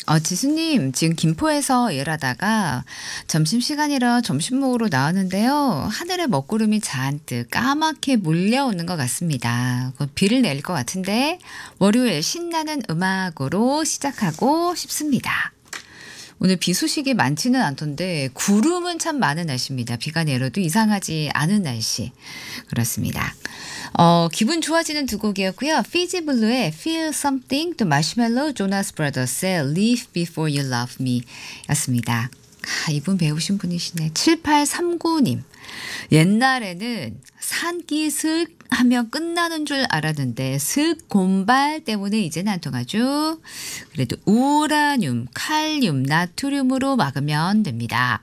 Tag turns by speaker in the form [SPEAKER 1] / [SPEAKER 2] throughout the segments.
[SPEAKER 1] 지수님, 지금 김포에서 일하다가 점심시간이라 점심 먹으러 나왔는데요. 하늘에 먹구름이 잔뜩 까맣게 몰려오는 것 같습니다. 곧 비를 내릴 것 같은데, 월요일 신나는 음악으로 시작하고 싶습니다. 오늘 비 소식이 많지는 않던데, 구름은 참 많은 날씨입니다. 비가 내려도 이상하지 않은 날씨. 그렇습니다. 기분 좋아지는 두 곡이었고요. 피지블루의 Feel Something, 또 마시멜로 조나스 브라더스의 Leave Before You Love Me 였습니다. 이분 배우신 분이시네. 7839님. 옛날에는 산기 슥 하면 끝나는 줄 알았는데 슥 곰발 때문에 이제는 안 통하죠. 그래도 우라늄, 칼륨, 나트륨으로 막으면 됩니다.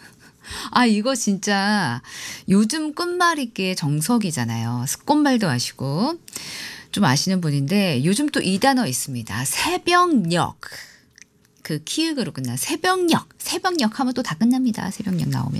[SPEAKER 1] 이거 진짜 요즘 끝말잇기의 정석이잖아요. 습곤말도 아시고 좀 아시는 분인데 요즘 또 이 단어 있습니다. 새벽녘. 그 키읔으로 끝나 새벽녘. 새벽녘 하면 또 다 끝납니다. 새벽녘 나오면.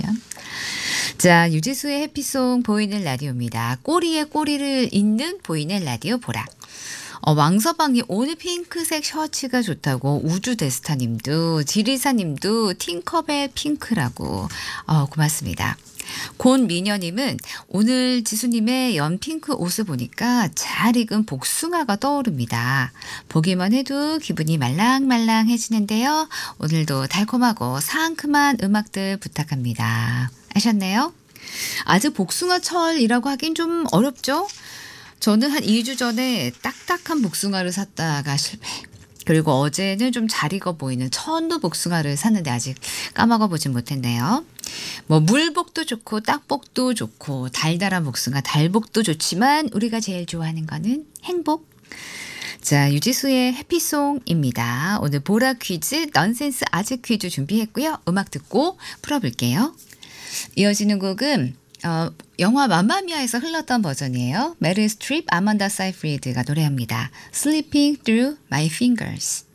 [SPEAKER 1] 자, 유지수의 해피송 보이는 라디오입니다. 꼬리에 꼬리를 잇는 보이는 라디오 보라. 왕서방이 오늘 핑크색 셔츠가 좋다고 우주데스타님도 지리사님도 팅커벨 핑크라고 고맙습니다. 곤미녀님은 오늘 지수님의 연핑크 옷을 보니까 잘 익은 복숭아가 떠오릅니다. 보기만 해도 기분이 말랑말랑해지는데요. 오늘도 달콤하고 상큼한 음악들 부탁합니다. 아셨네요? 아직 복숭아철이라고 하긴 좀 어렵죠? 저는 한 2주 전에 딱딱한 복숭아를 샀다가 실패. 그리고 어제는 좀 잘 익어 보이는 천도 복숭아를 샀는데 아직 까먹어 보진 못했네요. 물복도 좋고 딱복도 좋고 달달한 복숭아 달복도 좋지만 우리가 제일 좋아하는 거는 행복. 자, 유지수의 해피송입니다. 오늘 보라 퀴즈, 넌센스 아재 퀴즈 준비했고요. 음악 듣고 풀어볼게요. 이어지는 곡은 영화 맘마미아에서 흘렀던 버전이에요. 메릴 스트립, 아만다 사이프리드가 노래합니다. Slipping Through My Fingers.